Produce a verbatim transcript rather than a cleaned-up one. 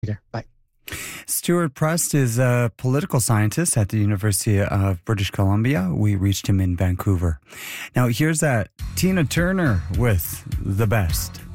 Later. Bye. Stuart Prest is a political scientist at the University of British Columbia. We reached him in Vancouver. Now, here's that Tina Turner with The Best.